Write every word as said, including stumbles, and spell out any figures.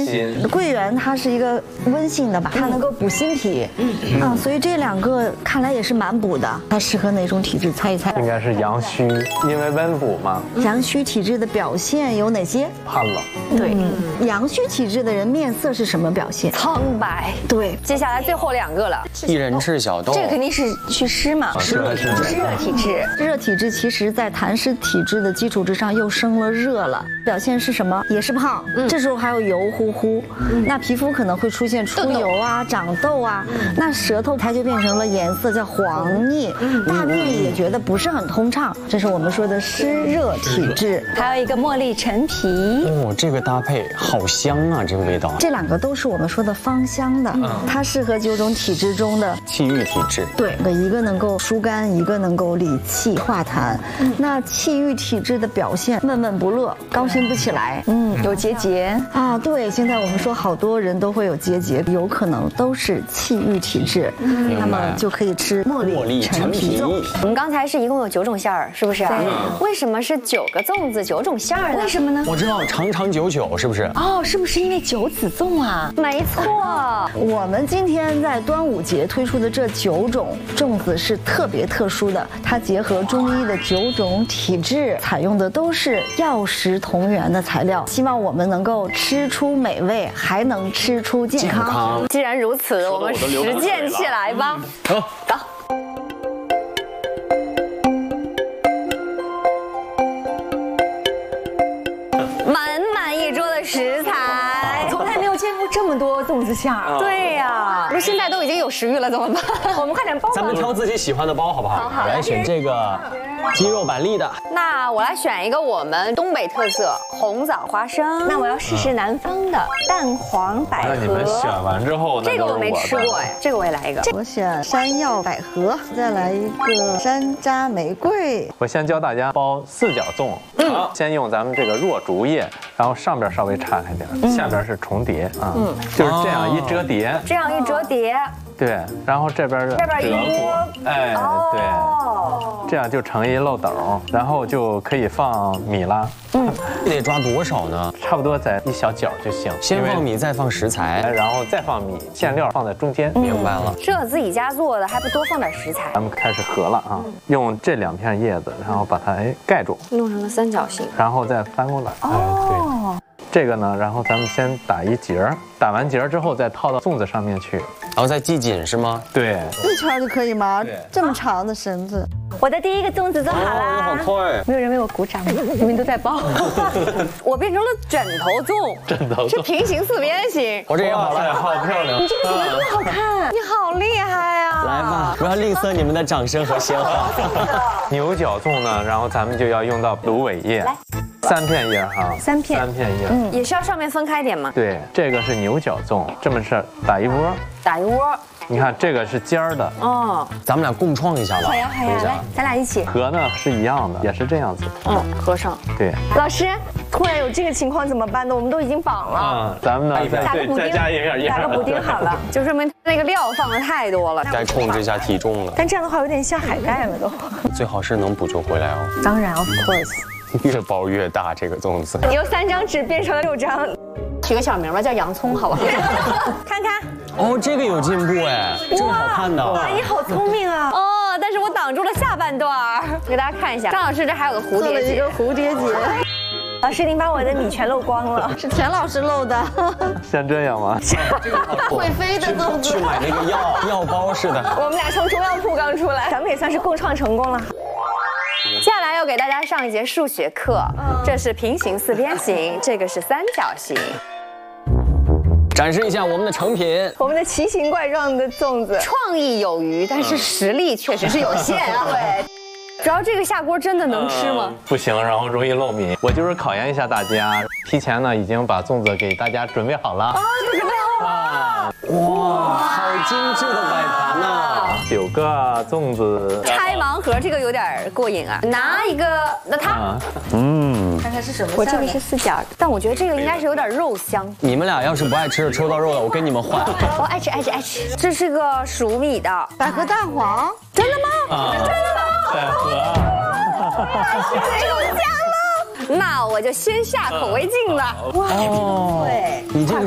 心。 桂圆它是一个温性的吧，它能够补心脾，嗯啊，所以这两个看来也是蛮补的。它适合哪种体质？猜一猜。 应该是阳虚，因为温补嘛。 阳虚体质的表现有哪些？ 怕冷。 对，阳虚体质的人面色是什么表现？ 苍白。 对， 接下来最后两个了， 薏仁赤小豆， 这个肯定是祛湿嘛， 是的，是的。 湿热体质。 热体质其实在痰湿体质的基础之上又生了热了，表现是什么？也是胖，这时候还有油乎乎，那皮肤可能会出现出油啊、长痘啊，那舌头它就变成了颜色叫黄腻，大便也觉得不是很通畅，这是我们说的湿热体质。 还有一个茉莉陈皮， 哦，这个搭配好香啊，这个味道。 这两个都是我们说的芳香的，它适合九种体质中的气郁体质。 对，一个能够疏肝，一个能够理气化痰。那气郁体质的表现闷闷不乐，高兴不起来，嗯， 有结节啊。对，现在我们说好多人都会有结节，有可能都是气郁体质，那么就可以吃茉莉陈皮粽。 我们刚才是一共有九种馅儿，是不是？为什么是九个粽子九种馅儿呢？为什么呢？ 我知道长长久久是不是？ 哦，是不是因为九子粽啊？没错， 我们今天在端午节推出的这九种粽子是特别特殊的，它结合中医的九种体质，采用的都是药食同源的材料，希望我们能够吃出美味，还能吃出健康。 健康既然如此，我们实践起来吧。 走， 走。满满一桌的食材， 从来没有见过这么多粽子馅儿。 对呀，不是现在都已经有食欲了，怎么办？ 我们快点包吧。 咱们挑自己喜欢的包好不好？我来选这个鸡肉板栗的。 那我来选一个我们东北特色红枣花生。那我要试试南方的蛋黄百合。 那你们选完之后， 这个我没吃过哎，这个我也来一个。 我选山药百合，再来一个山楂玫瑰。 我先教大家包四角粽，嗯，先用咱们这个弱竹叶，然后上边稍微岔开点，下边是重叠啊，嗯，就是这样一折叠， 这样一折叠， 对，然后这边是这边一窝， 哎，对，这样就成一漏斗，然后就可以放米啦。 嗯，这得抓多少呢？ 差不多在一小角就行。 先放米，再放食材， 然后再放米，馅料放在中间。 明白了。 这自己家做的，还不多放点食材。 咱们开始合了啊，用这两片叶子，然后把它哎盖住， 弄成了三角形， 然后再翻过来。哎，对。这个呢，然后咱们先打一结儿，打完结儿之后再套到粽子上面去， 然后再系紧是吗？ 对， 一圈就可以吗？这么长的绳子。 我的第一个粽子做好啦！ 好快， 没有人为我鼓掌，你们都在包。 我变成了枕头粽， 枕头粽是平行四边形。 我这也好了， 好漂亮！ 你这个怎么这么好看？ 你好厉害呀！ 来吧，不要吝啬你们的掌声和鲜花。 牛角粽呢，然后咱们就要用到芦苇叶，三片叶哈， 三片， 三片叶， 嗯，也是要上面分开点吗？ 对，这个是牛角粽，这么是打一窝， 打一窝。 你看这个是尖儿的， 哦， 咱们俩共创一下吧。 好呀好呀，来，咱俩一起。 合呢是一样的，也是这样子。 嗯，合上。 对。 老师，突然有这个情况怎么办呢？我们都已经绑了。 嗯，咱们呢再对再加一片叶， 打个补丁好了。 就说明那个料放的太多了， 该控制一下体重了。 但这样的话有点像海带了都。 最好是能补救回来哦。 当然 ，of course。 越包越大，这个粽子。 由三张纸变成了六张。 取个小名吧，叫洋葱，好吧？ 看看。 哦，这个有进步哎，这个好看的。 阿姨好聪明啊！ 哦，但是我挡住了下半段，给大家看一下。张老师这还有个蝴蝶结， 一个蝴蝶结。 老师，您把我的米全漏光了， 是田老师漏的。 像这样吗？ 会飞的粽子。 去买那个药药包似的。 我们俩从中药铺刚出来，咱们也算是共创成功了。 接下来要给大家上一节数学课，这是平行四边形，这个是三角形。 展示一下我们的成品， 我们的奇形怪状的粽子， 创意有余，但是实力确实是有限啊。对，主要这个下锅真的能吃吗？ 不行，然后容易漏米。我就是考验一下大家，提前呢已经把粽子给大家准备好了。啊， 准备好了。 哇，好精致的摆盘呐！ 九个粽子。 拆盲盒这个有点过瘾啊，拿一个，那它， 嗯， 看看是什么。 我这个是四角，但我觉得这个应该是有点肉香。 你们俩要是不爱吃抽到肉的，我跟你们换。 我爱吃爱吃爱吃。这是个熟米的百合蛋黄， 真的吗？ 啊， 真的吗？ 百合。 中奖了，那我就先下口为敬了。 哦，你这个。